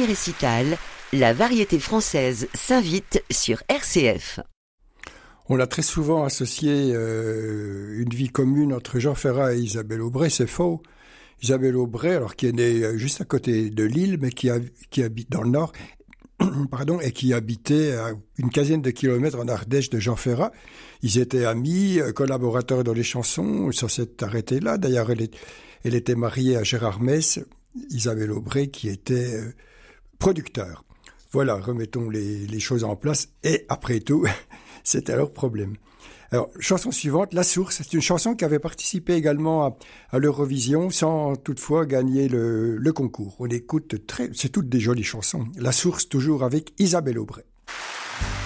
dernier récital, la variété française s'invite sur RCF. On a très souvent associé une vie commune entre Jean Ferrat et Isabelle Aubray, c'est faux. Isabelle Aubray, alors qui est née juste à côté de Lille, mais qui habite dans le Nord, et qui habitait à une quinzaine de kilomètres en Ardèche de Jean Ferrat. Ils étaient amis, collaborateurs dans les chansons, ça s'est arrêté là. D'ailleurs, elle était mariée à Gérard Mess, Isabelle Aubray, qui était producteur. Voilà, remettons les choses en place. Et après tout, c'était leur problème. Alors, chanson suivante, La Source. C'est une chanson qui avait participé également à l'Eurovision sans toutefois gagner le concours. On écoute c'est toutes des jolies chansons. La Source, toujours avec Isabelle Aubray.